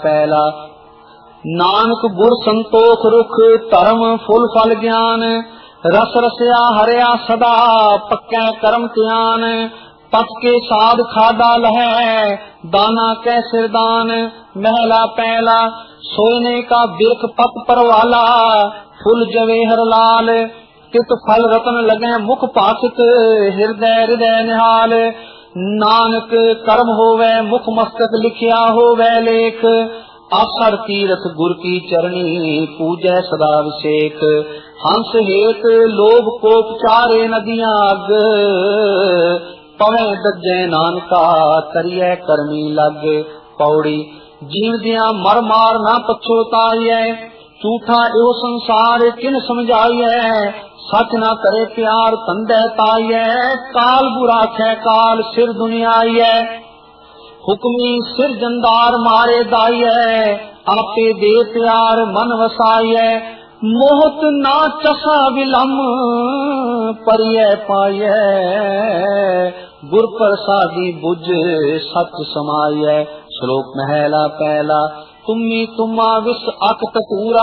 पहला। नानक गुर संतोख रुख धर्म फुल फल ज्ञान, रस रसया हरिया सदा पक्कै कर्म त्यान। पत के साध खादा लहै दाना कै सिरदान, महला पहला सोने का बिरख पत परवाला, फुल जवेहर लाल। कित फल रतन लगे मुख पासित, हृदय हृदय निहाल। नानक कर्म होवे मुख मस्तक लिखिया होवे लेख, आसर तीरथ गुर की चरणी पूजै सदा विशेख। हंस हेत लोभ कोप चारे नदियां अग, पवे दज्जै नानका करिए करनी लग। पौड़ी जीव दिया मर मार ना पछोताइए, झूठा एवं संसार किन समझाइए। सच ना करे प्यार तंदे ताइए, काल बुरा खे काल सिर दुनियाइए। हुक्मी सिर जंदार मारे दाइए, आपे दे प्यार मन वसाइए। मोहत ना चसा विलम परिय पाइए, गुर प्रसादी बुझ सच समाइए। श्लोक महला पहला। तुम्ही तुम्मा विष अक तकूरा,